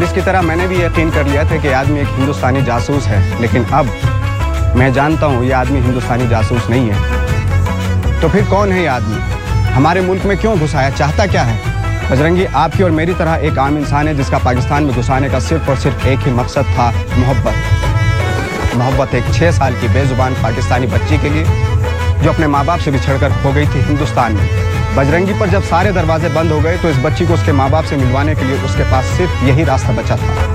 Police की तरह मैंने भी यकीन कर लिया था कि आदमी एक हिंदुस्तानी जासूस है, लेकिन अब मैं जानता हूँ ये आदमी हिंदुस्तानी जासूस नहीं है। तो फिर कौन है ये आदमी? हमारे मुल्क में क्यों घुसाया? चाहता क्या है? बजरंगी आपकी और मेरी तरह एक आम इंसान है जिसका पाकिस्तान में घुसाने का सिर्फ और सिर्फ एक ही मकसद था, मोहब्बत एक 6 साल की बेजुबान पाकिस्तानी बच्ची के लिए जो अपने माँ बाप से बिछड़कर हो गई थी हिंदुस्तान में। बजरंगी पर जब सारे दरवाजे बंद हो गए तो इस बच्ची को उसके माँ बाप से मिलवाने के लिए उसके पास सिर्फ यही रास्ता बचा था।